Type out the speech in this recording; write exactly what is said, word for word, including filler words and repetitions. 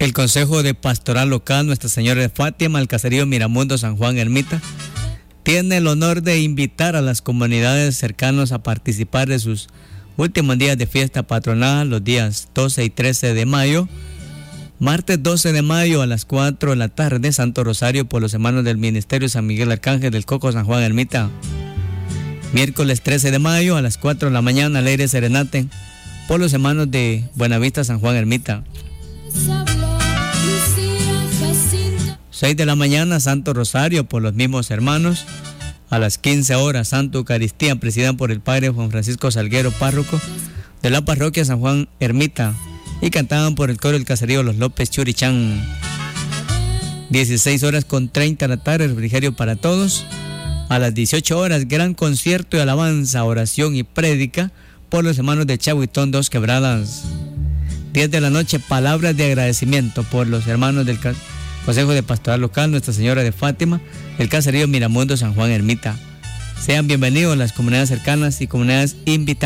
El Consejo de Pastoral Local Nuestra Señora de Fátima, el caserío Miramundo San Juan Ermita, tiene el honor de invitar a las comunidades cercanas a participar de sus últimos días de fiesta patronal, los días doce y trece de mayo. Martes doce de mayo a las cuatro de la tarde, Santo Rosario por los hermanos del Ministerio San Miguel Arcángel del Coco San Juan Ermita. Miércoles trece de mayo a las cuatro de la mañana, alegre serenate por los hermanos de Buenavista San Juan Ermita. seis de la mañana, Santo Rosario por los mismos hermanos. A las quince horas, Santa Eucaristía, presidida por el Padre Juan Francisco Salguero, párroco de la parroquia San Juan Ermita, y cantaban por el coro del caserío Los López Churichán. dieciséis horas con treinta de la tarde, refrigerio para todos. A las dieciocho horas, gran concierto de alabanza, oración y prédica por los hermanos de Chahuitón, Dos Quebradas. diez de la noche, palabras de agradecimiento por los hermanos del Consejo de Pastoral Local Nuestra Señora de Fátima, el caserío Miramundo San Juan Ermita. Sean bienvenidos las comunidades cercanas y comunidades invitadas.